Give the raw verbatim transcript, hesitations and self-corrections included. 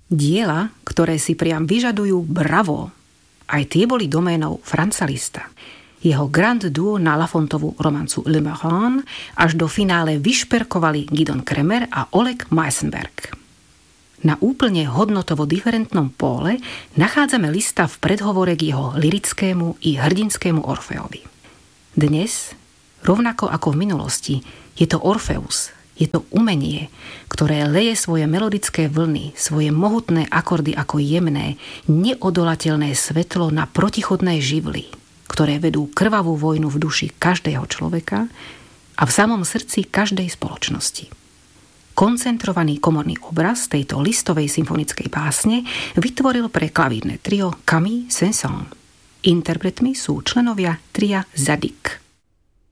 Diela, ktoré si priam vyžadujú bravo, aj tie boli doménou Franza Liszta. Jeho grand duo na Lafontovú romancu Le Marron až do finále vyšperkovali Gidon Kremer a Oleg Meisenberg. Na úplne hodnotovo diferentnom póle nachádzame Liszta v predhovore k jeho lyrickému i hrdinskému Orfeovi. Dnes, rovnako ako v minulosti, je to Orfeus. Je to umenie, ktoré leje svoje melodické vlny, svoje mohutné akordy ako jemné, neodolateľné svetlo na protichodné živly, ktoré vedú krvavú vojnu v duši každého človeka a v samom srdci každej spoločnosti. Koncentrovaný komorný obraz tejto Lisztovej symfonickej básne vytvoril pre klavírne trio Camille Saint-Saëns. Interpretmi sú členovia tria Zadig.